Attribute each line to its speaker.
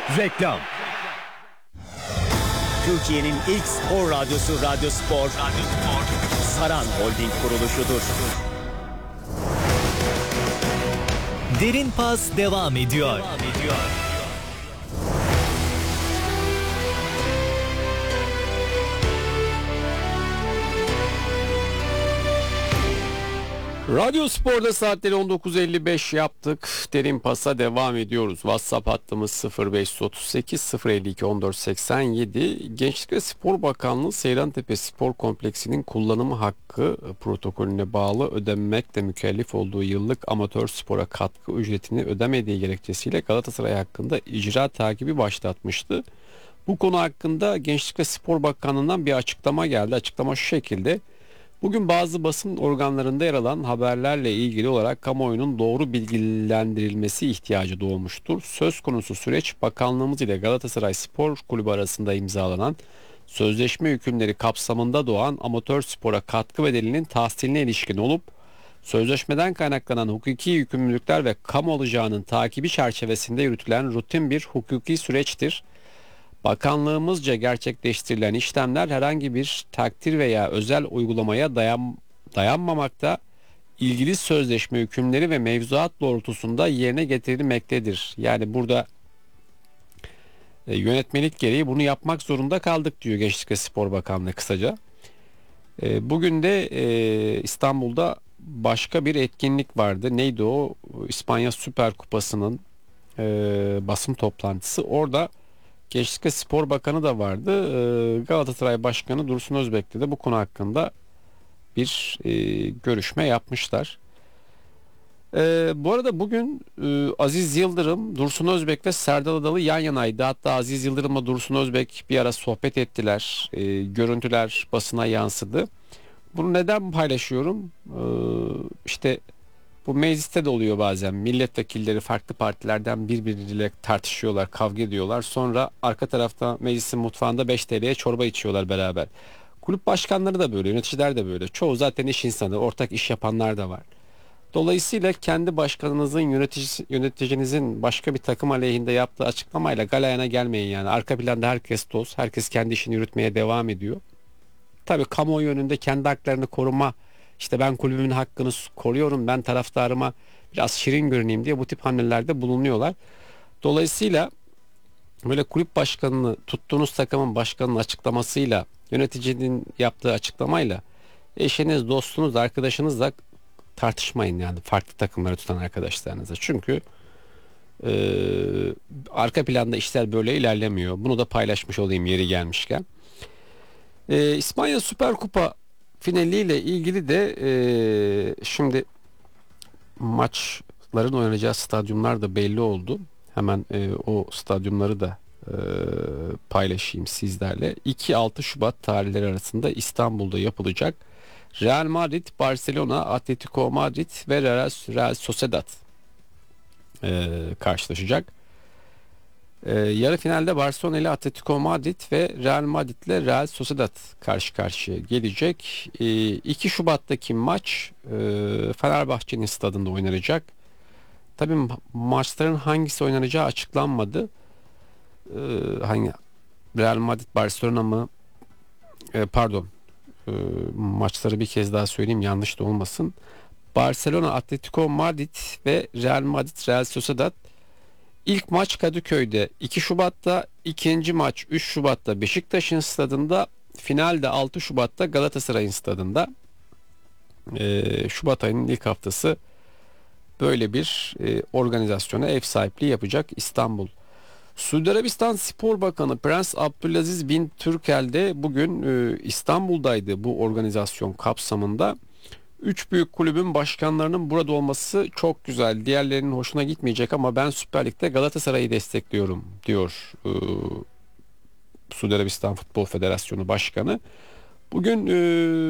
Speaker 1: Reklam. Türkiye'nin ilk spor radyosu Radyo Spor, Saran Holding kuruluşudur. Derin Pas devam ediyor.
Speaker 2: Radyo Spor'da saatleri 19.55 yaptık. Derin Pas'a devam ediyoruz. WhatsApp hattımız 0538 052 1487. Gençlik ve Spor Bakanlığı Seyrantepe Spor Kompleksi'nin kullanımı hakkı protokolüne bağlı ödenmekle mükellef olduğu yıllık amatör spora katkı ücretini ödemediği gerekçesiyle Galatasaray hakkında icra takibi başlatmıştı. Bu konu hakkında Gençlik ve Spor Bakanlığı'ndan bir açıklama geldi. Açıklama şu şekilde: bugün bazı basın organlarında yer alan haberlerle ilgili olarak kamuoyunun doğru bilgilendirilmesi ihtiyacı doğmuştur. Söz konusu süreç bakanlığımız ile Galatasaray Spor Kulübü arasında imzalanan sözleşme hükümleri kapsamında doğan amatör spora katkı bedelinin tahsiline ilişkin olup sözleşmeden kaynaklanan hukuki yükümlülükler ve kamu alacağının takibi çerçevesinde yürütülen rutin bir hukuki süreçtir. Bakanlığımızca gerçekleştirilen işlemler herhangi bir takdir veya özel uygulamaya dayanmamakta, ilgili sözleşme hükümleri ve mevzuat doğrultusunda yerine getirilmektedir. Yani burada yönetmelik gereği bunu yapmak zorunda kaldık diyor Gençlik ve Spor Bakanlığı kısaca. Bugün de İstanbul'da başka bir etkinlik vardı. Neydi o? İspanya Süper Kupası'nın basın toplantısı. Orada Gençlik ve Spor Bakanı da vardı. Galatasaray Başkanı Dursun Özbek'le de bu konu hakkında bir görüşme yapmışlar. Bu arada bugün Aziz Yıldırım, Dursun Özbek ve Serdal Adalı yan yanaydı. Hatta Aziz Yıldırım'la Dursun Özbek bir ara sohbet ettiler. Görüntüler basına yansıdı. Bunu neden paylaşıyorum? İşte bu mecliste de oluyor bazen. Milletvekilleri farklı partilerden birbiriyle tartışıyorlar, kavga ediyorlar. Sonra arka tarafta meclisin mutfağında 5 TL'ye çorba içiyorlar beraber. Kulüp başkanları da böyle, yöneticiler de böyle. Çoğu zaten iş insanı, ortak iş yapanlar da var. Dolayısıyla kendi başkanınızın, yöneticinizin başka bir takım aleyhinde yaptığı açıklamayla galayana gelmeyin yani. Arka planda herkes toz, herkes kendi işini yürütmeye devam ediyor. Tabii kamuoyu önünde kendi haklarını koruma, işte ben kulübümün hakkını koruyorum, ben taraftarıma biraz şirin görüneyim diye bu tip hamlelerde bulunuyorlar. Dolayısıyla böyle kulüp başkanını, tuttuğunuz takımın başkanının açıklamasıyla, yöneticinin yaptığı açıklamayla eşiniz, dostunuz, arkadaşınızla tartışmayın yani, farklı takımları tutan arkadaşlarınızla. Çünkü arka planda işler böyle ilerlemiyor. Bunu da paylaşmış olayım yeri gelmişken. İspanya Süper Kupa finaliyle ilgili de şimdi maçların oynanacağı stadyumlar da belli oldu. Hemen o stadyumları da paylaşayım sizlerle. 2-6 Şubat tarihleri arasında İstanbul'da yapılacak. Real Madrid, Barcelona, Atletico Madrid ve Real Sociedad karşılaşacak. Yarı finalde Barcelona ile Atletico Madrid ve Real Madrid ile Real Sociedad karşı karşıya gelecek. 2 Şubat'taki maç Fenerbahçe'nin stadında oynanacak. Tabii maçların hangisi oynanacağı açıklanmadı. Hangi Real Madrid Barcelona mı? Pardon. Maçları bir kez daha söyleyeyim, yanlış da olmasın. Barcelona, Atletico Madrid ve Real Madrid Real Sociedad. İlk maç Kadıköy'de 2 Şubat'ta, ikinci maç 3 Şubat'ta Beşiktaş'ın stadında, finalde 6 Şubat'ta Galatasaray'ın stadında. Şubat ayının ilk haftası böyle bir organizasyona ev sahipliği yapacak İstanbul. Suudi Arabistan Spor Bakanı Prens Abdülaziz bin Türkel de bugün İstanbul'daydı bu organizasyon kapsamında. 3 büyük kulübün başkanlarının burada olması çok güzel. Diğerlerinin hoşuna gitmeyecek ama ben Süper Lig'de Galatasaray'ı destekliyorum diyor Suudi Arabistan Futbol Federasyonu Başkanı. Bugün